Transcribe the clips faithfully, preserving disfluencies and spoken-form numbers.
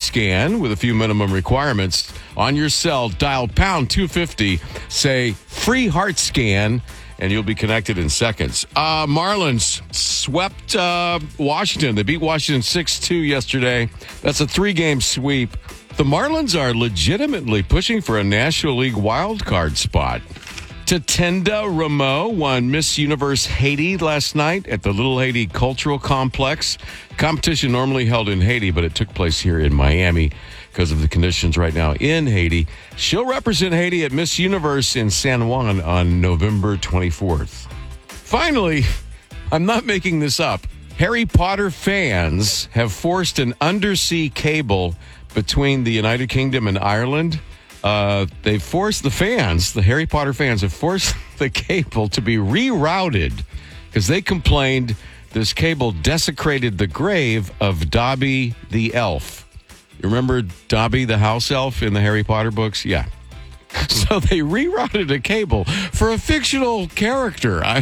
scan with a few minimum requirements. On your cell, dial pound two fifty, say free heart scan, and you'll be connected in seconds. Uh, Marlins swept uh, Washington. They beat Washington six two yesterday. That's a three-game sweep. The Marlins are legitimately pushing for a National League wild card spot. Tatenda Rameau won Miss Universe Haiti last night at the Little Haiti Cultural Complex. Competition normally held in Haiti, but it took place here in Miami because of the conditions right now in Haiti. She'll represent Haiti at Miss Universe in San Juan on November twenty-fourth. Finally, I'm not making this up. Harry Potter fans have forced an undersea cable between the United Kingdom and Ireland. Uh, they forced the fans, the Harry Potter fans, have forced the cable to be rerouted because they complained this cable desecrated the grave of Dobby the elf. You remember Dobby the house elf in the Harry Potter books? Yeah. So they rerouted a cable for a fictional character. I...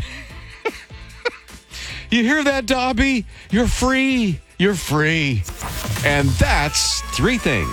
You hear that, Dobby? You're free. You're free. And that's three things.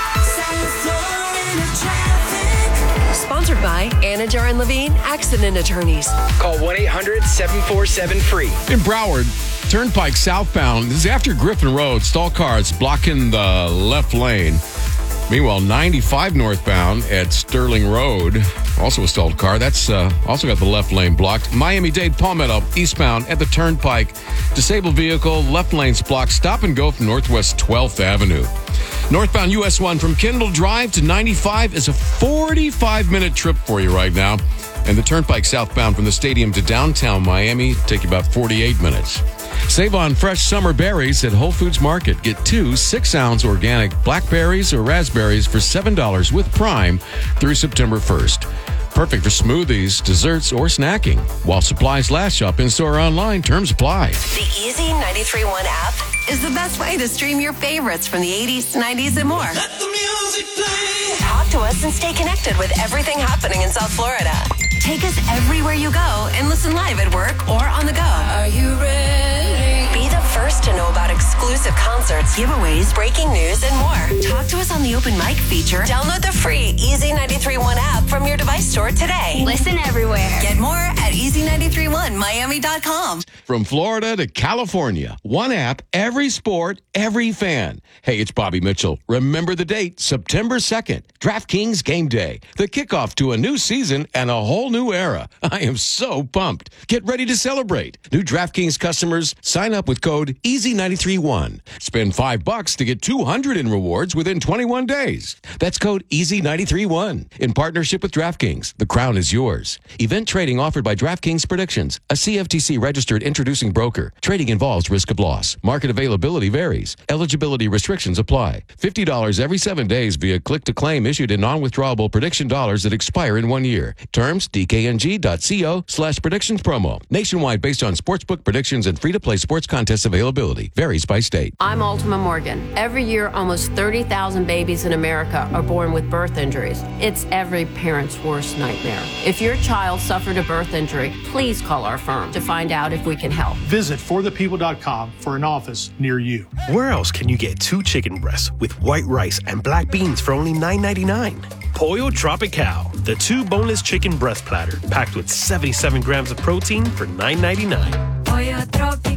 Sponsored by Anajar and Levine Accident Attorneys. Call one eight hundred seven four seven free. In Broward, Turnpike southbound, this is after Griffin Road, stall cars blocking the left lane. Meanwhile, ninety-five northbound at Sterling Road, also a stalled car. That's uh, also got the left lane blocked. Miami-Dade Palmetto eastbound at the Turnpike. Disabled vehicle, left lane's blocked. Stop and go from Northwest twelfth Avenue. Northbound U S one from Kendall Drive to ninety-five is a forty-five minute trip for you right now. And the Turnpike southbound from the stadium to downtown Miami take you about forty-eight minutes. Save on fresh summer berries at Whole Foods Market. Get two six-ounce organic blackberries or raspberries for seven dollars with Prime through September first. Perfect for smoothies, desserts, or snacking. While supplies last, shop in-store or online. Terms apply. The Easy ninety-three point one app is the best way to stream your favorites from the eighties, nineties, and more. Let the music play. Talk to us and stay connected with everything happening in South Florida. Take us everywhere you go and listen live at work or on the go. Are you ready? Be the first to know about exclusive concerts, giveaways, breaking news, and more. Talk to us on the open mic feature. Download the free Easy ninety-three point one app from your device store today. Listen everywhere. Get more at easy nine three one miami dot com. From Florida to California, one app, every sport, every fan. Hey, it's Bobby Mitchell. Remember the date, September second, DraftKings Game Day. The kickoff to a new season and a whole new era. I am so pumped. Get ready to celebrate. New DraftKings customers, sign up with code easy nine three one. Spend five bucks to get two hundred in rewards within twenty-one days. That's code easy nine three one. In partnership with DraftKings, the crown is yours. Event trading offered by DraftKings Predictions, a C F T C registered introducing broker. Trading involves risk of loss. Market availability varies. Eligibility restrictions apply. fifty dollars every seven days via click-to-claim issued in non-withdrawable prediction dollars that expire in one year. Terms, dkng.co slash predictions promo. Nationwide based on sportsbook predictions and free-to-play sports contest availability. Varies by state. I'm Ultima Morgan. Every year, almost thirty thousand babies in America are born with birth injuries. It's every parent's worst nightmare. If your child suffered a birth injury, please call our firm to find out if we can help. Visit for the people dot com for an office near you. Where else can you get two chicken breasts with white rice and black beans for only nine ninety-nine? Pollo Tropical, the two boneless chicken breast platter, packed with seventy-seven grams of protein for nine ninety-nine. Pollo Tropical.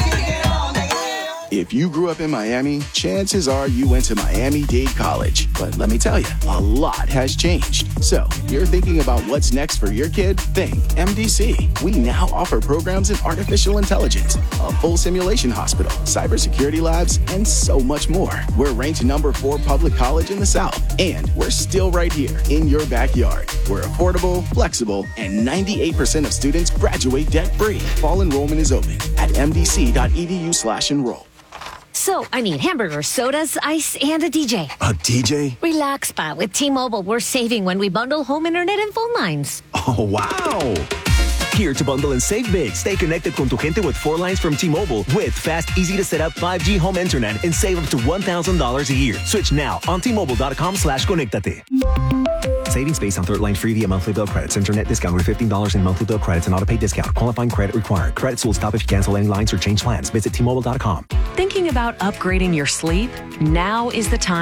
If you grew up in Miami, chances are you went to Miami-Dade College. But let me tell you, a lot has changed. So, you're thinking about what's next for your kid? Think M D C. We now offer programs in artificial intelligence, a full simulation hospital, cybersecurity labs, and so much more. We're ranked number four public college in the South, and we're still right here in your backyard. We're affordable, flexible, and ninety-eight percent of students graduate debt-free. Fall enrollment is open at mdc.edu slash enroll. So, I need hamburgers, sodas, ice, and a D J. A D J? Relax, pa. With T-Mobile, we're saving when we bundle home internet and phone lines. Oh, wow. Here to bundle and save big. Stay connected con tu gente with four lines from T-Mobile with fast, easy-to-set-up five G home internet and save up to one thousand dollars a year. Switch now on T-Mobile.com slash conectate. Savings based on third line free via monthly bill credits. Internet discount with fifteen dollars in monthly bill credits and auto-pay discount. Qualifying credit required. Credits will stop if you cancel any lines or change plans. Visit T Mobile dot com. Thinking about upgrading your sleep? Now is the time.